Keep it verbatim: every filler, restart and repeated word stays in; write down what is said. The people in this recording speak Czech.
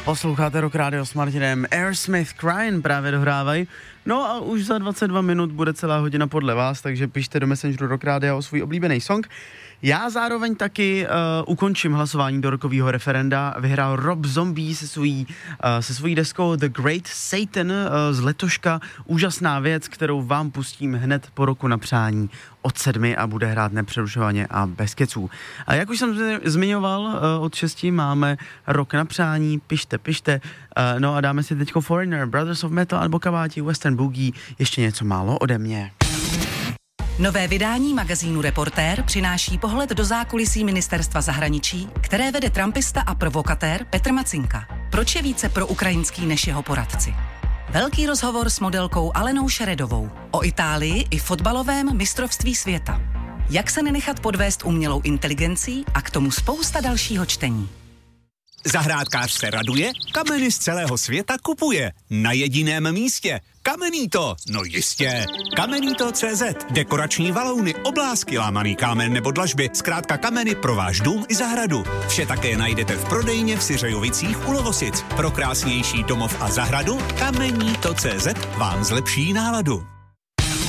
Posloucháte Rock Radio s Martinem. Aerosmith Crying právě dohrávají. No a už za dvacet dva minut bude celá hodina podle vás, takže pište do Messengeru Rock Radio o svůj oblíbený song. Já zároveň taky uh, ukončím hlasování do rokového referenda. Vyhrál Rob Zombie se svojí, uh, se svojí deskou The Great Satan uh, z letoška. Úžasná věc, kterou vám pustím hned po roku na přání od sedmi a bude hrát nepřerušovaně a bez keců. A jak už jsem zmiňoval, uh, od šesti máme rok na přání, pište, pište. Uh, no a dáme si teďko Foreigner, Brothers of Metal nebo Kaváti, Western Boogie, ještě něco málo ode mě. Nové vydání magazínu Reportér přináší pohled do zákulisí ministerstva zahraničí, které vede trumpista a provokatér Petr Macinka. Proč je více proukrajinský než jeho poradci? Velký rozhovor s modelkou Alenou Šeredovou o Itálii i fotbalovém mistrovství světa. Jak se nenechat podvést umělou inteligencí a k tomu spousta dalšího čtení. Zahrádkář se raduje, kameny z celého světa kupuje. Na jediném místě. Kamenito, no jistě. Kamenito tečka cé zet. Dekorační valouny, oblásky, lámaný kámen nebo dlažby. Zkrátka kameny pro váš dům i zahradu. Vše také najdete v prodejně v Syřejovicích u Lovosic. Pro krásnější domov a zahradu Kamenito tečka cé zet vám zlepší náladu.